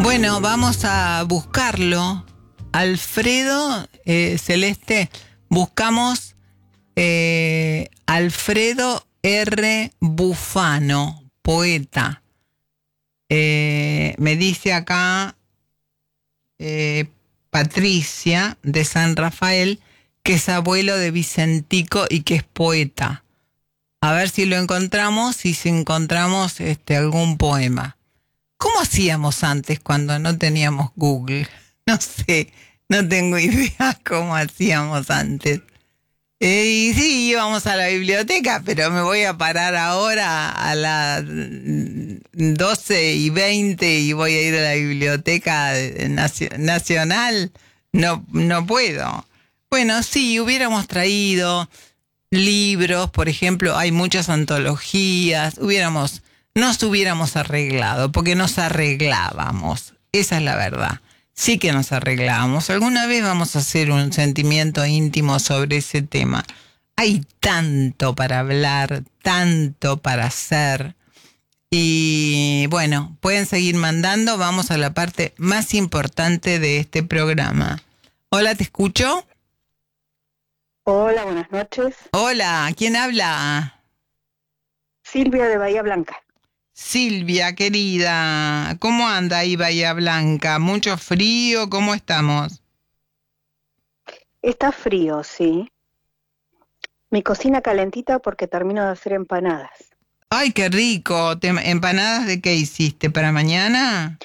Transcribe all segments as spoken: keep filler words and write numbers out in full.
Bueno, vamos a buscarlo. Alfredo, eh, Celeste, buscamos eh, Alfredo R. Bufano, poeta. Eh, me dice acá eh, Patricia de San Rafael que es abuelo de Vicentico y que es poeta. A ver si lo encontramos y si encontramos este, algún poema. ¿Cómo hacíamos antes cuando no teníamos Google? No sé, no tengo idea cómo hacíamos antes. Eh, y sí, íbamos a la biblioteca, pero me voy a parar ahora a las doce y veinte y voy a ir a la biblioteca nacional. No, no puedo. Bueno, sí, hubiéramos traído libros, por ejemplo, hay muchas antologías, hubiéramos, nos hubiéramos arreglado, porque nos arreglábamos, esa es la verdad. Sí que nos arreglábamos. Alguna vez vamos a hacer un sentimiento íntimo sobre ese tema. Hay tanto para hablar, tanto para hacer. Y bueno, pueden seguir mandando. Vamos a la parte más importante de este programa. Hola, ¿te escucho? Hola, buenas noches. Hola, ¿quién habla? Silvia de Bahía Blanca. Silvia, querida, ¿cómo anda ahí Bahía Blanca? ¿Mucho frío? ¿Cómo estamos? Está frío, sí. Mi cocina calentita porque termino de hacer empanadas. ¡Ay, qué rico! ¿Te, ¿Empanadas de qué hiciste? ¿Para mañana?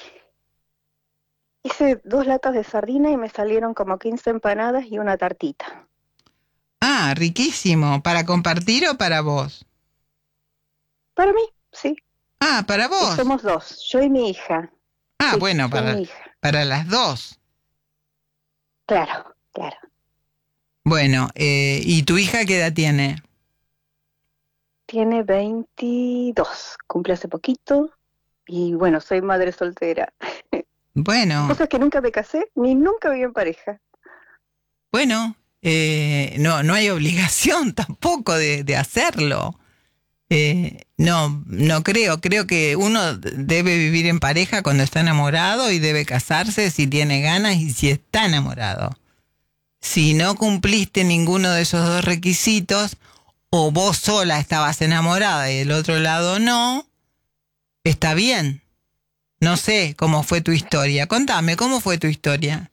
Hice dos latas de sardina y me salieron como quince empanadas y una tartita. Ah, riquísimo. ¿Para compartir o para vos? Para mí, sí. Ah, para vos. Y somos dos, yo y mi hija. Ah, sí, bueno, para, mi hija. para las dos. Claro, claro. Bueno, eh, ¿y tu hija qué edad tiene? Tiene veintidós, cumple hace poquito. Y bueno, soy madre soltera. Bueno. Cosas que nunca me casé ni nunca viví en pareja. Bueno, eh, no, no hay obligación tampoco de, de hacerlo. Eh, no, no creo. Creo que uno debe vivir en pareja cuando está enamorado y debe casarse si tiene ganas y si está enamorado. Si no cumpliste ninguno de esos dos requisitos, o vos sola estabas enamorada y el otro lado no, está bien. No sé cómo fue tu historia. Contame, ¿cómo fue tu historia?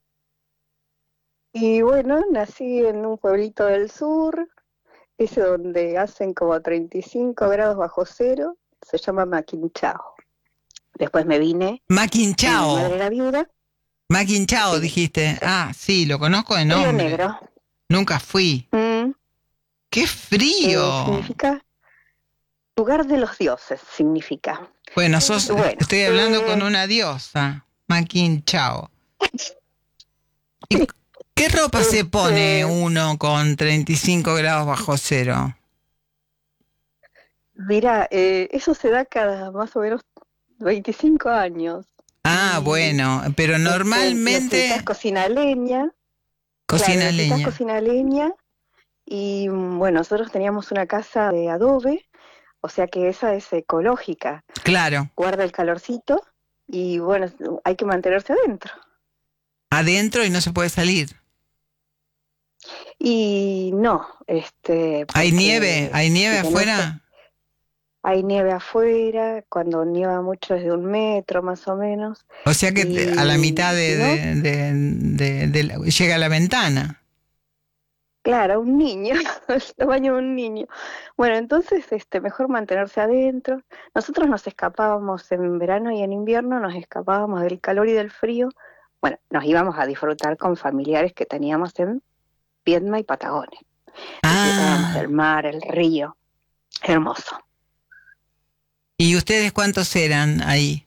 Y bueno, nací en un pueblito del sur, ese donde hacen como treinta y cinco grados bajo cero, se llama Maquinchao. Después me vine, Maquinchao. mi madre era viuda. Maquinchao, Sí. dijiste. Ah, sí, lo conozco de Río nombre. Negro. Nunca fui. Mm, ¡Qué frío! eh, significa lugar de los dioses, significa. Bueno, sos, Bueno, estoy hablando eh, con una diosa, Maquinchao. ¿Y qué ropa este, se pone uno con treinta y cinco grados bajo cero? Mira, eh, eso se da cada más o menos veinticinco años. Ah, Y, bueno, pero este, normalmente... necesitas cocina a leña. Cocina Claro, necesitas leña. cocina a leña. Y bueno, nosotros teníamos una casa de adobe, o sea que esa es ecológica. Claro. Guarda el calorcito y bueno, hay que mantenerse adentro. Adentro y no se puede salir. Y no, este... ¿Hay nieve? ¿Hay nieve si afuera? Hay nieve afuera, cuando nieva mucho es de un metro más o menos. O sea que y, a la mitad de, ¿no? de, de, de, de la, llega a la ventana. Claro, un niño, el tamaño de un niño. Bueno, entonces este, mejor mantenerse adentro. Nosotros nos escapábamos en verano y en invierno, nos escapábamos del calor y del frío. Bueno, nos íbamos a disfrutar con familiares que teníamos en Viedma y Patagonia. Disfrutábamos Ah. del mar, el río, hermoso. ¿Y ustedes cuántos eran ahí?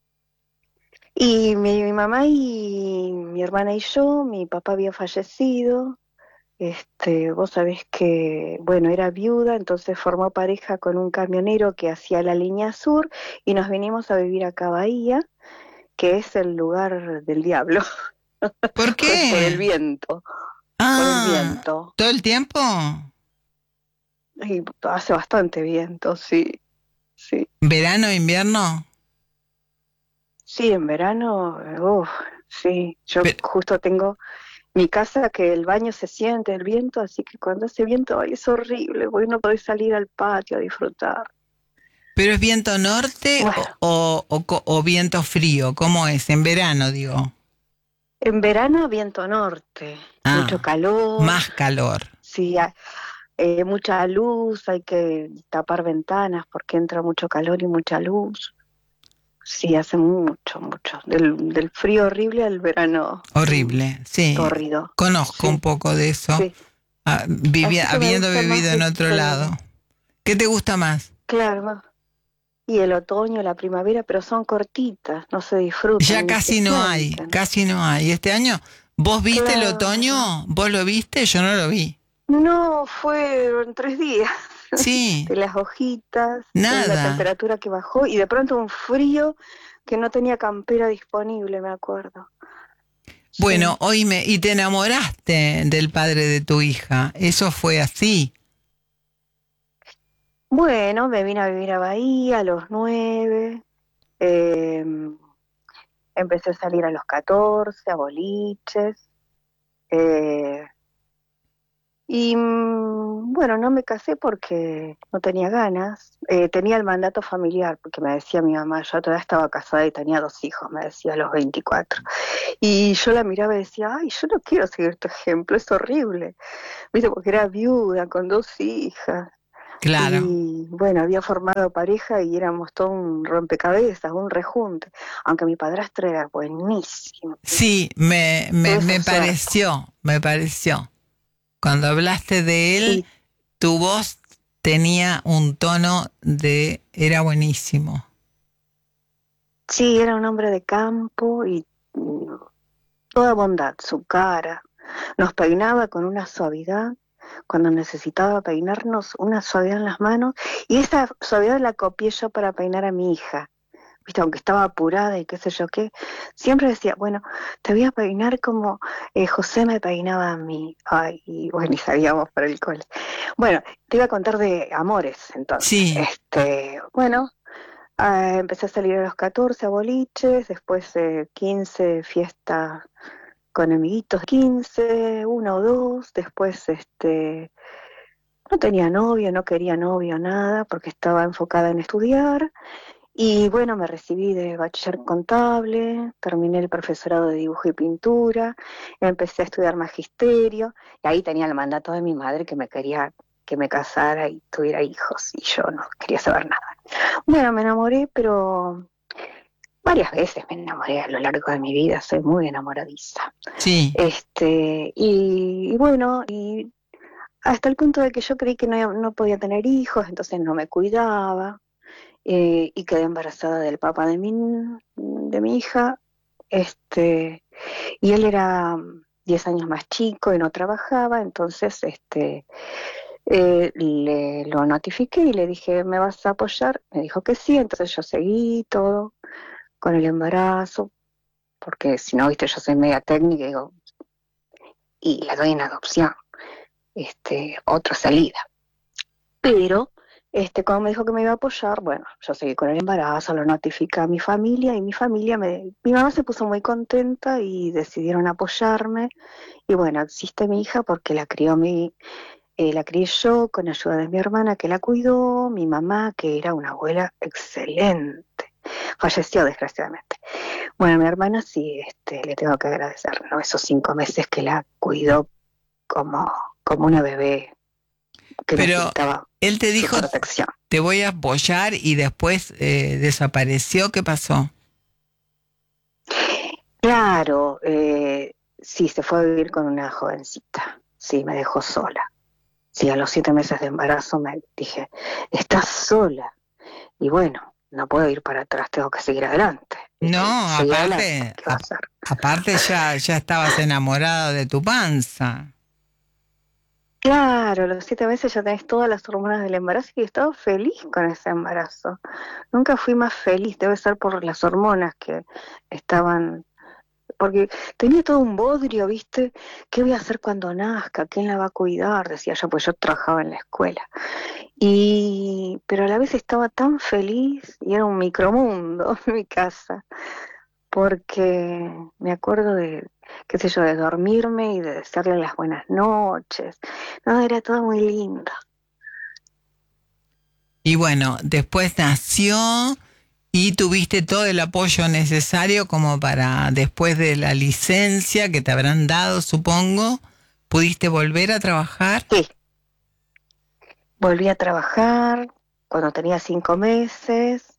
Y mi, mi mamá y mi hermana y yo, mi papá había fallecido. Este, vos sabés que, bueno, era viuda, entonces formó pareja con un camionero que hacía la línea sur y nos vinimos a vivir acá a Bahía, que es el lugar del diablo. ¿Por qué? Por el viento. Ah, por el viento. ¿todo el tiempo? Y hace bastante viento, sí, sí. ¿Verano, invierno? sí, en verano, uff, sí, yo Pero, justo tengo mi casa que el baño se siente el viento, así que cuando hace viento, ay, es horrible, porque no podés salir al patio a disfrutar. pero ¿es viento norte o, Bueno, o, o co- o viento frío? ¿Cómo es? En verano, digo. en verano viento norte, mucho Ah, calor, más calor. sí, ha- eh, mucha luz, hay que tapar ventanas porque entra mucho calor y mucha luz. Sí, hace mucho, mucho. Del, del frío horrible al verano mm, Horrible, sí. tórrido. Conozco un Sí, poco de eso, sí. ah, vivi- Así que me habiendo gusta vivido más, en otro lado. viste, ¿Qué te gusta más? claro, más. Y el otoño, la primavera, pero son cortitas, no se disfrutan Ya ni se casi no hay, sienten. casi no hay. Este año, ¿vos viste el Claro. otoño? ¿Vos lo viste? Yo no lo vi. No, fueron tres días Sí, de las hojitas, de la nada. temperatura que bajó y de pronto un frío que no tenía campera disponible, me acuerdo. Bueno, Sí. oíme, y te enamoraste del padre de tu hija. Eso fue así. Bueno, me vine a vivir a Bahía a los nueve. eh, Empecé a salir a los catorce, a boliches. eh, y mm, bueno, no me casé porque no tenía ganas. Eh, tenía el mandato familiar, porque me decía mi mamá, yo todavía estaba casada y tenía dos hijos, me decía a los veinticuatro. Y yo la miraba y decía, ay, yo no quiero seguir tu ejemplo, es horrible. Viste, porque era viuda con dos hijas. Claro. Y bueno, había formado pareja y éramos todo un rompecabezas, un rejunte. Aunque mi padrastro era buenísimo. Sí, me, me, Tuve esa me suerte. pareció, me pareció. Cuando hablaste de él, Sí, tu voz tenía un tono de... Era buenísimo. sí, era un hombre de campo y mm, toda bondad, su cara. Nos peinaba con una suavidad. Cuando necesitaba peinarnos, una suavidad en las manos. Y esa suavidad la copié yo para peinar a mi hija. Viste, aunque estaba apurada y qué sé yo qué, siempre decía, bueno, te voy a peinar como eh, José me peinaba a mí. Ay, y bueno, y salíamos para el cole. Bueno, te iba a contar de amores, entonces. Sí, Este, bueno, ah, empecé a salir a los catorce a boliches, después eh, quince fiesta con amiguitos, quince uno o dos, después este, no tenía novio, no quería novio, nada, porque estaba enfocada en estudiar. Y bueno, me recibí de bachiller contable, terminé el profesorado de dibujo y pintura, empecé a estudiar magisterio, y ahí tenía el mandato de mi madre que me quería que me casara y tuviera hijos, y yo no quería saber nada. Bueno, me enamoré, pero varias veces me enamoré a lo largo de mi vida, soy muy enamoradiza. sí. Este, y, y bueno, y hasta el punto de que yo creí que no, no podía tener hijos, entonces no me cuidaba eh, y quedé embarazada del papá de mi, de mi hija, este, y él era diez años más chico y no trabajaba, entonces este, eh, le lo notifiqué y le dije, ¿me vas a apoyar? Me dijo que sí, entonces yo seguí todo con el embarazo, porque si no, viste, yo soy media técnica y digo, y la doy en adopción, este, otra salida. Pero, este, como me dijo que me iba a apoyar, bueno, yo seguí con el embarazo, lo notifiqué a mi familia y mi familia, me, mi mamá se puso muy contenta y decidieron apoyarme. Y bueno, existe mi hija porque la crió mi, eh, la crié yo con ayuda de mi hermana que la cuidó, mi mamá que era una abuela excelente, falleció desgraciadamente. Bueno, mi hermana sí, este, le tengo que agradecer, ¿no? Esos cinco meses que la cuidó como, como una bebé que Pero necesitaba él te su dijo, protección. te voy a apoyar y después eh, desapareció. ¿Qué pasó? Claro, eh, sí, se fue a vivir con una jovencita, sí, me dejó sola. Sí, a los siete meses de embarazo me dije, estás sola. Y bueno, no puedo ir para atrás, tengo que seguir adelante. ¿Viste? No, Seguí adelante, aparte, ¿qué va a a- hacer? aparte ya, ya estabas enamorado de tu panza. Claro, a los siete meses ya tenés todas las hormonas del embarazo y estaba feliz con ese embarazo. Nunca fui más feliz, debe ser por las hormonas que estaban porque tenía todo un bodrio, ¿viste? ¿Qué voy a hacer cuando nazca? ¿Quién la va a cuidar? Decía yo, pues yo trabajaba en la escuela. Y, pero a la vez estaba tan feliz y era un micromundo mi casa. porque me acuerdo de, qué sé yo, de dormirme y de desearle las buenas noches. No, era todo muy lindo. Y bueno, después nació y tuviste todo el apoyo necesario como para, después de la licencia que te habrán dado, supongo, pudiste volver a trabajar. Sí, volví a trabajar cuando tenía cinco meses.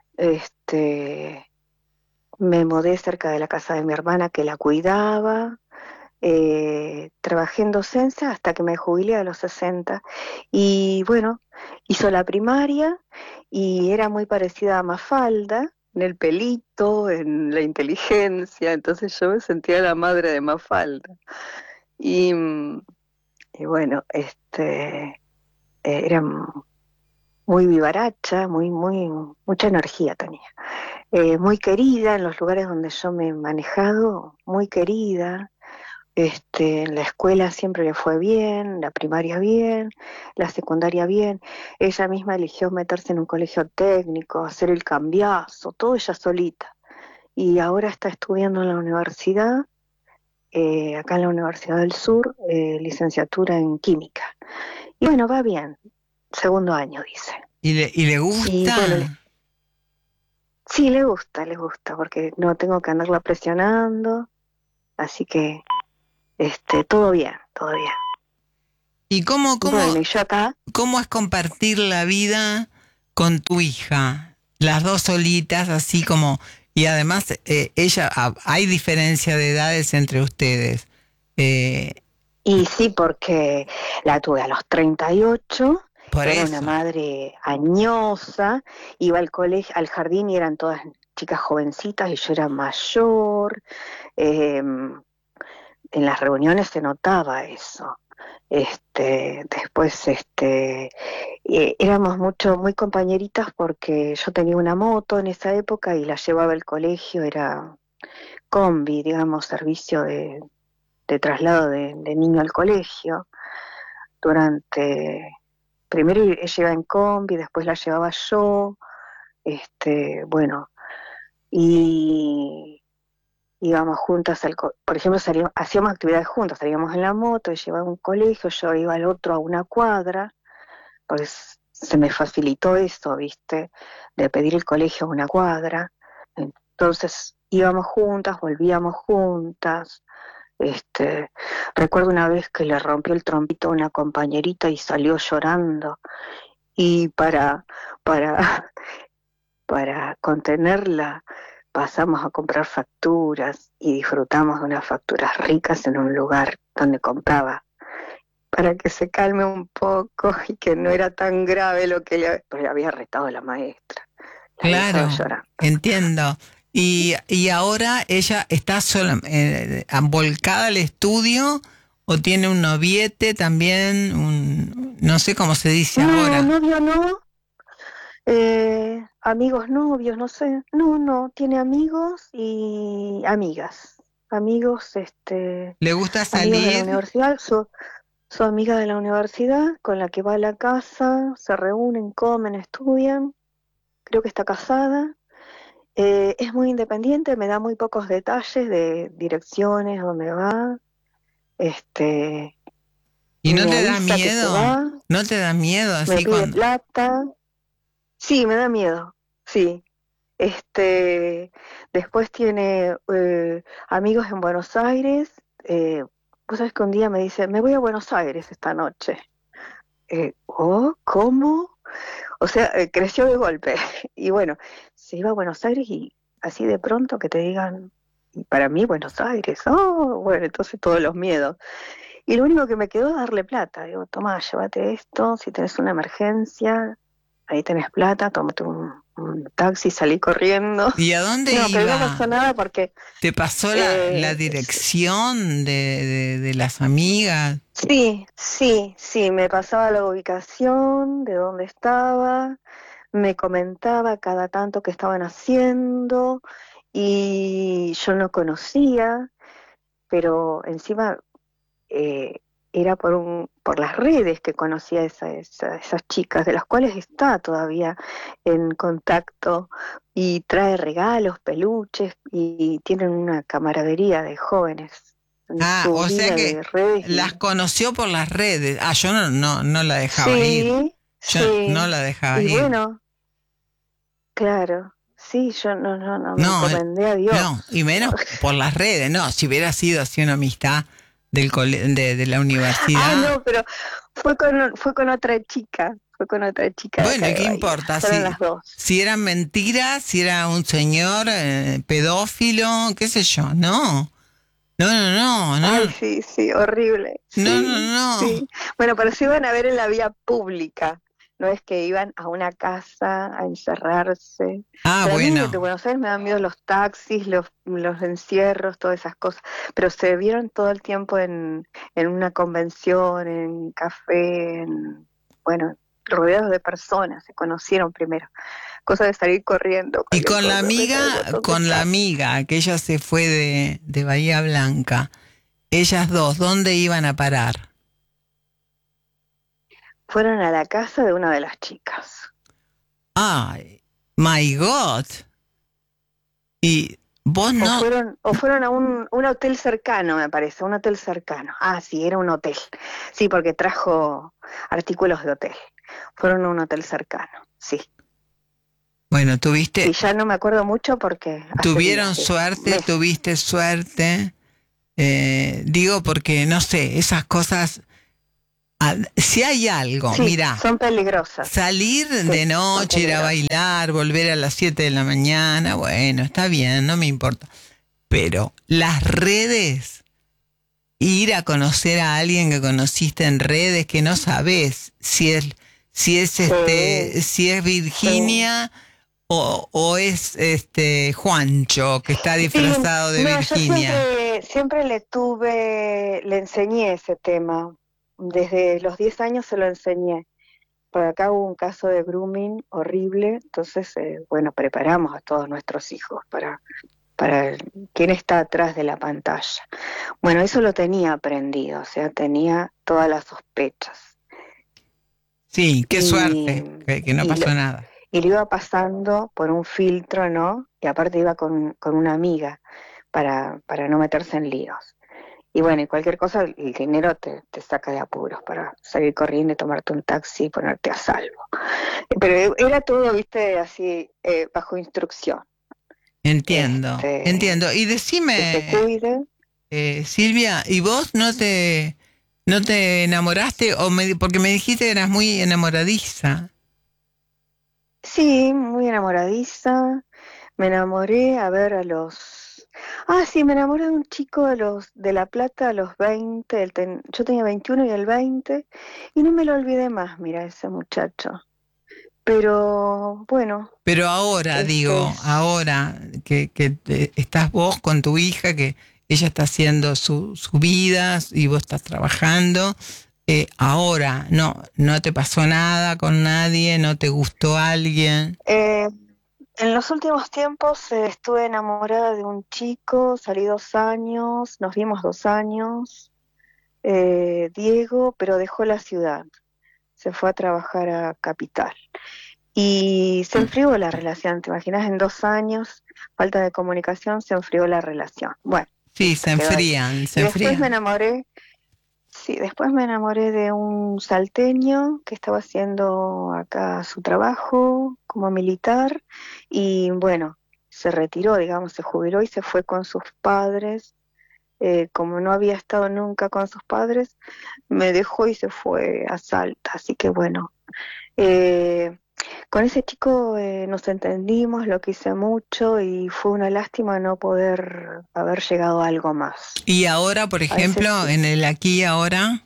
Este, me mudé cerca de la casa de mi hermana que la cuidaba. Eh, trabajé en docencia hasta que me jubilé a los sesenta. Y bueno, hizo la primaria y era muy parecida a Mafalda, en el pelito, en la inteligencia. Entonces yo me sentía la madre de Mafalda. Y, mm, y bueno, este, eh, era muy vivaracha, muy, muy, mucha energía tenía. Eh, muy querida en los lugares donde yo me he manejado, muy querida. Este, en la escuela siempre le fue bien, la primaria bien, la secundaria bien. Ella misma eligió meterse en un colegio técnico, hacer el cambiazo, todo ella solita. Y ahora está estudiando en la universidad, eh, acá en la Universidad del Sur, eh, licenciatura en química. Y bueno, va bien, segundo año, dice. ¿Y le, y le Y bueno, le- gusta? sí, le gusta, le gusta, porque no tengo que andarla presionando, así que este, todo bien, todo bien. ¿Y cómo, cómo, Bueno, y yo acá. cómo es compartir la vida con tu hija? Las dos solitas, así como... Y además, eh, ella, ah, hay diferencia de edades entre ustedes. Eh, Y sí, porque la tuve a los treinta y ocho, por era una eso. madre añosa, iba al colegio, al jardín y eran todas chicas jovencitas y yo era mayor. eh, en las reuniones se notaba eso. Este, después, este, eh, éramos mucho, muy compañeritas porque yo tenía una moto en esa época y la llevaba al colegio, era combi, digamos, servicio de, de traslado de, de niño al colegio. Durante, primero ella iba en combi, después la llevaba yo, este, bueno, y íbamos juntas al, co- por ejemplo, salíamos, hacíamos actividades juntas, salíamos en la moto, ella iba a un colegio, yo iba al otro a una cuadra, pues se me facilitó eso, ¿viste? De pedir el colegio a una cuadra. Entonces íbamos juntas, volvíamos juntas. Este, recuerdo una vez que le rompió el trompito a una compañerita y salió llorando. Y para, para, para contenerla, pasamos a comprar facturas y disfrutamos de unas facturas ricas en un lugar donde compraba para que se calme un poco y que no era tan grave lo que le, pues le había retado la maestra. La vieja Claro, llorando. entiendo. Y, y ahora ella está sola, eh, volcada al estudio o tiene un noviete también, un, no sé cómo se dice No, ahora. novio no, eh, amigos novios, no sé. No, no, tiene amigos y amigas. Amigos, este, ¿Le gusta amigos de la salir? universidad. Su, su amiga de la universidad con la que va a la casa, se reúnen, comen, estudian. Creo que está casada. Eh, es muy independiente, me da muy pocos detalles de direcciones, dónde va, este, ¿Y no me te da avisa que se miedo? va, ¿No te da miedo me así pide cuando... plata, sí, me da miedo, sí. Este, después tiene eh, amigos en Buenos Aires, eh, vos sabés que un día me dice, me voy a Buenos Aires esta noche. Eh, oh, ¿cómo? O sea, eh, creció de golpe. Y bueno, se iba a Buenos Aires y así de pronto que te digan, y para mí Buenos Aires, oh, bueno, entonces todos los miedos. Y lo único que me quedó es darle plata. Digo, toma, llévate esto, si tenés una emergencia, ahí tenés plata, tómate un, un taxi, salí corriendo. ¿Y a dónde No, pero no iba? pasó nada porque ¿Te pasó la, la eh, dirección de, de, de las amigas? sí, sí, sí, me pasaba la ubicación de dónde estaba, me comentaba cada tanto que estaban haciendo y yo no conocía, pero encima eh, era por un por las redes que conocía a esa, esa, esas chicas, de las cuales está todavía en contacto y trae regalos, peluches y tienen una camaradería de jóvenes en Ah, su o sea vida que de redes. las Y conoció por las redes. Ah, yo no, no, no la dejaba ir. sí, Yo no sí, la dejaba y ir. bueno, claro, sí, yo no, no, no, me No, eh, encomendé a Dios. no, y menos por las redes, no. Si hubiera sido así una amistad del cole- de, de la Ah, universidad, no, pero fue con, fue con otra chica, fue con otra chica de bueno, acá ¿y de qué Bahía, importa? fueron Si, las dos. si eran mentiras, si era un señor eh, pedófilo, qué sé yo, no. No, no, no, Ay, no, sí, sí, horrible, no, no, sí, no. sí. Bueno, pero se iban a ver en la vía pública, no es que iban a una casa a encerrarse. Ah, Pero a mí de bueno. Buenos Aires me dan miedo los taxis, los, los encierros, todas esas cosas. Pero se vieron todo el tiempo en, en una convención, en café, en, bueno, rodeados de personas, se conocieron primero. Cosa de salir corriendo, Y cualquier con la cosa, apretar el amiga, botón de con la escape. amiga, que ella se fue de, de Bahía Blanca, ellas dos, ¿dónde iban a parar? Fueron a la casa de una de las chicas. Ay, my God. Y vos O no, fueron, o fueron a un, un hotel cercano, me parece, un hotel cercano. Ah, sí, era un hotel. Sí, porque trajo artículos de hotel. Fueron a un hotel cercano, sí. bueno, Sí, tuviste, ya no me acuerdo mucho porque hace tuvieron días de eso, suerte, meses. tuviste suerte. Eh, digo porque, no sé, esas cosas, ah, si hay algo, Sí, mira, son peligrosas. salir Sí, de son noche, ir a peligrosas. bailar, volver a las siete de la mañana, bueno, está bien, no me importa. Pero las redes, ir a conocer a alguien que conociste en redes que no sabes si es, si es Sí, este, si es sí. Virginia o, o es este Juancho que está Sí, disfrazado de no, yo Virginia. siempre, siempre le tuve, le enseñé ese tema. Desde los diez años se lo enseñé. Por acá hubo un caso de grooming horrible, entonces, eh, bueno, preparamos a todos nuestros hijos para, para el- quién está atrás de la pantalla. Bueno, eso lo tenía aprendido, o sea, tenía todas las sospechas. Sí, qué Y, suerte, que, que no y, lo, pasó nada. y lo iba pasando por un filtro, ¿no? Y aparte iba con, con una amiga para, para no meterse en líos. Y bueno, y cualquier cosa, el dinero te, te saca de apuros para salir corriendo y tomarte un taxi y ponerte a salvo. Pero era todo, viste, así, eh, bajo instrucción. Entiendo, Este, entiendo. Y que se decime, cuide. eh, Silvia, ¿y vos no te, no te enamoraste? O me, porque me dijiste que eras muy enamoradiza. Sí, muy enamoradiza. Me enamoré, a ver, a los... Ah, sí, me enamoré de un chico de los de La Plata a los veinte. Él ten- Yo tenía veintiuno y él veinte. Y no me lo olvidé más, mira, ese muchacho. Pero bueno, Pero ahora, este digo, es... ahora que, que te- estás vos con tu hija, que ella está haciendo su, su vida y vos estás trabajando, eh, ahora no, no te pasó nada con nadie, no te gustó alguien. eh, en los últimos tiempos eh, estuve enamorada de un chico, salí dos años, nos vimos dos años, eh, Diego, pero dejó la ciudad, se fue a trabajar a Capital. Y se enfrió la relación, ¿te imaginas? En dos años, falta de comunicación, se enfrió la relación. Bueno, Sí, listo, se quedó ahí. enfrían, se Y después me enfrían. enamoré, sí, después me enamoré de un salteño que estaba haciendo acá su trabajo como militar y bueno, se retiró, digamos, se jubiló y se fue con sus padres. Eh, como no había estado nunca con sus padres, me dejó y se fue a Salta, así que bueno. Eh, con ese chico eh, nos entendimos, lo quise mucho y fue una lástima no poder haber llegado a algo más. Y ahora, por A ese ejemplo, sí. en el aquí y ahora,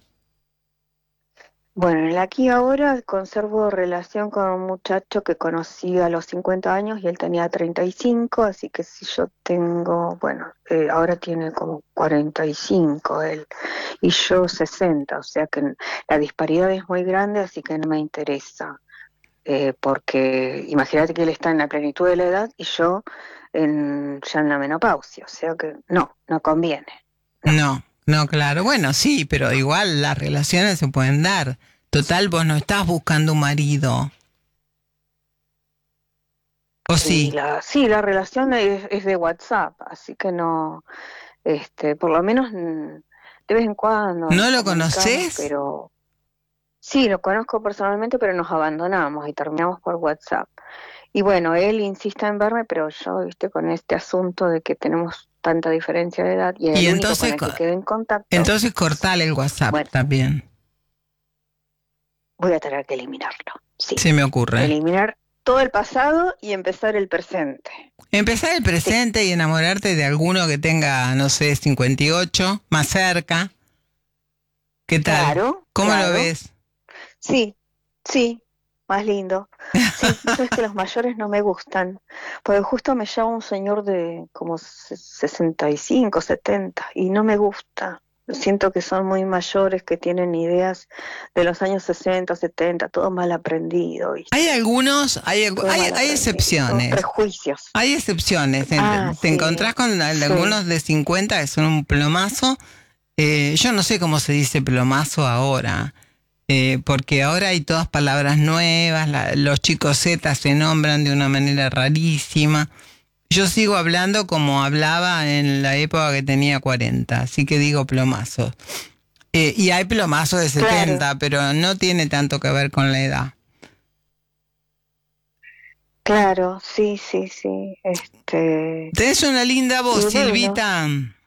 Bueno, en el aquí y ahora conservo relación con un muchacho que conocí a los cincuenta años y él tenía treinta y cinco, así que si yo tengo, bueno, eh, ahora tiene como cuarenta y cinco él y yo sesenta, o sea que la disparidad es muy grande, así que no me interesa. Eh, porque imagínate que él está en la plenitud de la edad y yo en, ya en la menopausia, o sea que no, no conviene, no. no. No, claro. Bueno, sí, pero igual las relaciones se pueden dar. Total, vos no estás buscando un marido. ¿O sí? Y la, sí, la relación es, es de WhatsApp, así que no, este, por lo menos mm, de vez en cuando nos ¿No lo comunicamos, conoces? pero sí, lo conozco personalmente, pero nos abandonamos y terminamos por WhatsApp. Y bueno, él insiste en verme, pero yo, viste, con este asunto de que tenemos tanta diferencia de edad y es Y el único con entonces, el co- que quedé en contacto, entonces cortale el WhatsApp bueno, también. voy a tener que eliminarlo, sí. Se me ocurre. Eliminar todo el pasado y empezar el presente. Empezar el Sí, presente y enamorarte de alguno que tenga, no sé, cincuenta y ocho, más cerca. ¿Qué tal? claro, ¿Cómo lo claro. ves? Sí, sí, más lindo. Sí, vos sabés que los mayores no me gustan, porque justo me llama un señor de como se- sesenta y cinco, setenta, y no me gusta. Siento que son muy mayores, que tienen ideas de los años sesenta, setenta, todo mal aprendido, Hay ¿viste? algunos, hay, algu- Todo hay, mal hay aprendido, todos excepciones. prejuicios. Hay excepciones. Ah, En- Te sí, encontrás con al- sí. algunos de cincuenta que son un plomazo. Eh, yo no sé cómo se dice plomazo ahora. Eh, porque ahora hay todas palabras nuevas, la- los chicos Z se nombran de una manera rarísima. Yo sigo hablando como hablaba en la época que tenía cuarenta, así que digo plomazo. Eh, y hay plomazo de Claro, setenta, pero no tiene tanto que ver con la edad. claro, sí, sí, sí. Este, Tenés una linda y voz, bueno, Silvita.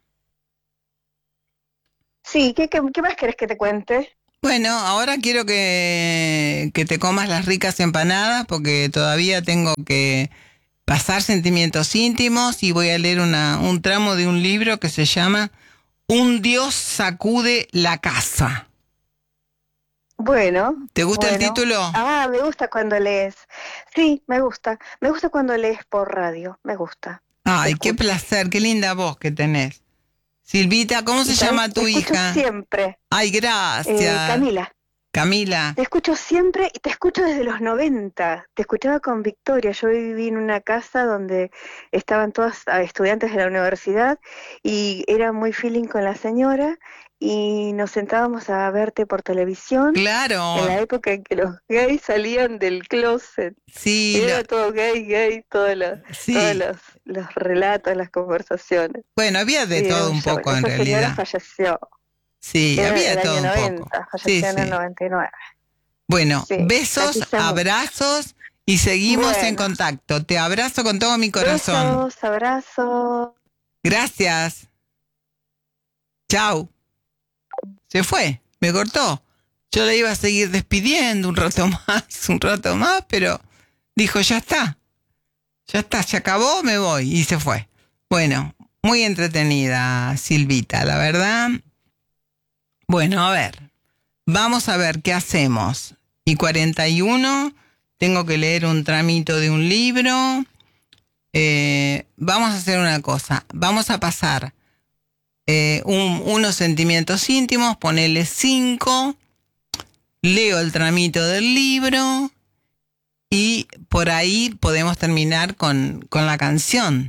sí, ¿qué, qué, qué más querés que te cuente? Bueno, ahora quiero que, que te comas las ricas empanadas porque todavía tengo que pasar sentimientos íntimos y voy a leer una, un tramo de un libro que se llama Un Dios sacude la casa. Bueno, ¿Te gusta el bueno. título? Ah, me gusta cuando lees. Sí, me gusta. Me gusta cuando lees por radio. Me gusta. Te Ay, qué escucho. placer, qué linda voz que tenés. Silvita, ¿cómo Y se sabes, llama te tu escucho hija? siempre. Ay, Eh, gracias. Camila, Camila. te escucho siempre y te escucho desde los noventa. Te escuchaba con Victoria. Yo viví en una casa donde estaban todas ah, estudiantes de la universidad y era muy feeling con la señora y nos sentábamos a verte por televisión en Claro. la época en que los gays salían del closet. Y Sí, lo, era todo gay, gay, todos los, todos sí. los, los relatos, las conversaciones. Bueno, había de Sí, era todo un un show. poco en Esa señora realidad. falleció Sí, en había de el año todo un poco. noventa, Sí, falleció en el sí. noventa y nueve. Bueno, Sí, la besos, quise mucho. abrazos y seguimos en Bueno, contacto. Te abrazo con todo mi corazón. besos, abrazos. Gracias. Chau. Se fue. Me cortó. Yo la iba a seguir despidiendo un rato más, un rato más, pero dijo, ya está. Ya está, se acabó, me voy. Y se fue. Bueno, muy entretenida, Silvita, la verdad. Bueno, a ver. Vamos a ver qué hacemos. Y cuarenta y uno, tengo que leer un tramito de un libro. Eh, vamos a hacer una cosa. Vamos a pasar eh, un- unos sentimientos íntimos, ponele cinco. Leo el tramito del libro. Y por ahí podemos terminar con, con la canción.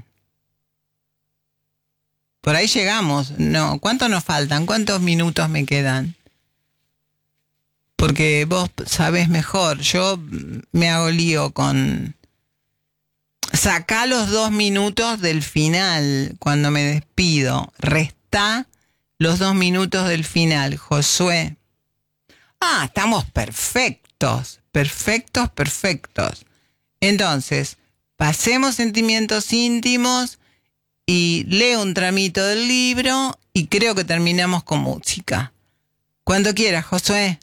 Por ahí llegamos. No, ¿cuánto nos faltan? ¿Cuántos minutos me quedan? Porque vos sabés mejor. Yo me hago lío con... Sacá los dos minutos del final cuando me despido. Restá los dos minutos del final, Josué. Ah, estamos perfectos. Perfectos, perfectos. Entonces, pasemos sentimientos íntimos y leo un tramito del libro y creo que terminamos con música. Cuando quieras, Josué.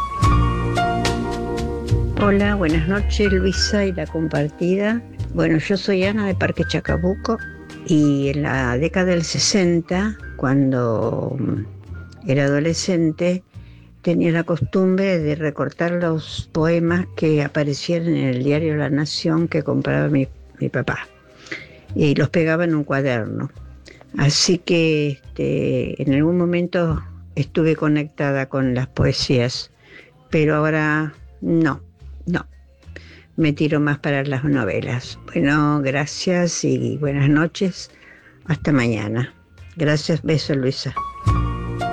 Hola, buenas noches Luisa y la compartida. Bueno, yo soy Ana de Parque Chacabuco y en la década del sesenta, cuando era adolescente, tenía la costumbre de recortar los poemas que aparecían en el diario La Nación que compraba mi, mi papá y los pegaba en un cuaderno. Así que este, en algún momento estuve conectada con las poesías, pero ahora no, no, me tiro más para las novelas. Bueno, gracias y buenas noches, hasta mañana. Gracias, beso Luisa.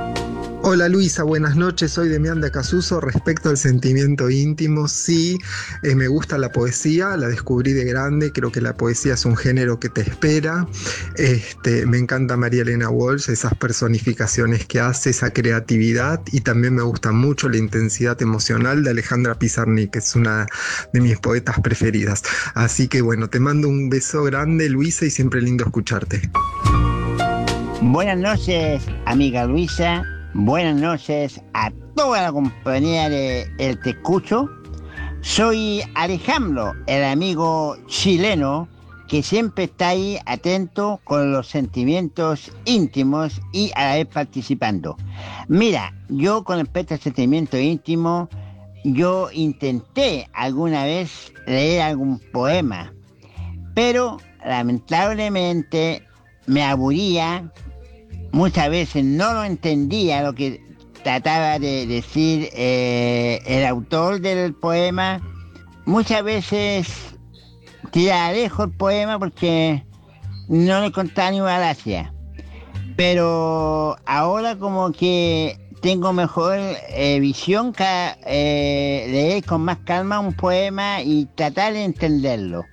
Hola Luisa, buenas noches, soy Demián de Acasuso. Respecto al sentimiento íntimo, sí, eh, me gusta la poesía, la descubrí de grande, creo que la poesía es un género que te espera. Este, me encanta María Elena Walsh, esas personificaciones que hace, esa creatividad, y también me gusta mucho la intensidad emocional de Alejandra Pizarnik, que es una de mis poetas preferidas. Así que bueno, te mando un beso grande Luisa y siempre lindo escucharte. Buenas noches, amiga Luisa. Buenas noches a toda la compañía de El Te Escucho. Soy Alejandro, el amigo chileno que siempre está ahí atento con los sentimientos íntimos y a la vez participando. Mira, yo con respecto al sentimiento íntimo, yo intenté alguna vez leer algún poema, pero lamentablemente me aburría. Muchas veces no lo entendía lo que trataba de decir eh, el autor del poema. Muchas veces tiraba lejos el poema porque no le contaba ni una gracia. Pero ahora como que tengo mejor eh, visión, cada, eh, leer con más calma un poema y tratar de entenderlo.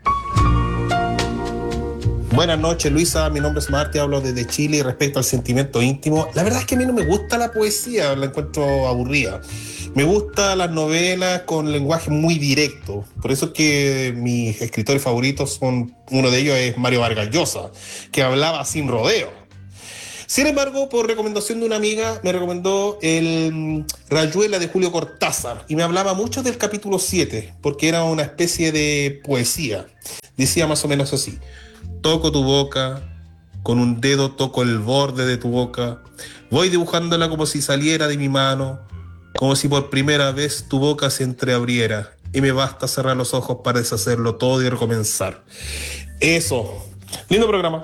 Buenas noches Luisa, mi nombre es Marti, hablo desde Chile. Y respecto al sentimiento íntimo, la verdad es que a mí no me gusta la poesía, la encuentro aburrida. Me gustan las novelas con lenguaje muy directo, por eso es que mis escritores favoritos son, uno de ellos es Mario Vargas Llosa, que hablaba sin rodeo. Sin embargo, por recomendación de una amiga, me recomendó el Rayuela de Julio Cortázar y me hablaba mucho del capítulo siete, porque era una especie de poesía. Decía más o menos así: toco tu boca, con un dedo toco el borde de tu boca, voy dibujándola como si saliera de mi mano, como si por primera vez tu boca se entreabriera, y me basta cerrar los ojos para deshacerlo todo y recomenzar. Eso. Lindo programa.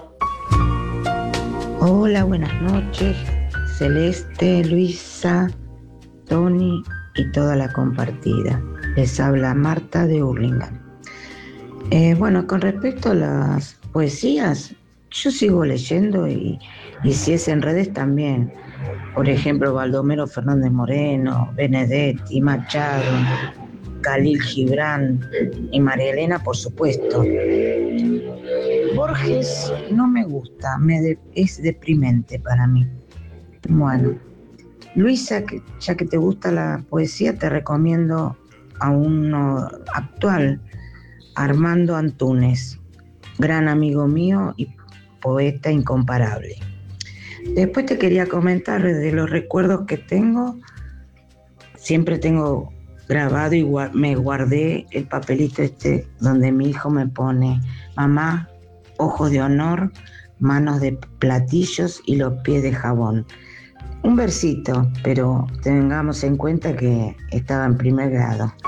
Hola, buenas noches. Celeste, Luisa, Tony y toda la compartida. Les habla Marta de Hurlingham. Eh, bueno, con respecto a las poesías, yo sigo leyendo y, y si es en redes también. Por ejemplo, Baldomero Fernández Moreno, Benedetti, Machado, Khalil Gibran y María Elena, por supuesto. Borges no me gusta, me de, es deprimente para mí. Bueno, Luisa, que, ya que te gusta la poesía, te recomiendo a uno actual, Armando Antunes, gran amigo mío y poeta incomparable. Después te quería comentar de los recuerdos que tengo. Siempre tengo grabado y gua- me guardé el papelito este donde mi hijo me pone: mamá, ojos de honor, manos de platillos y los pies de jabón. Un versito, pero tengamos en cuenta que estaba en primer grado.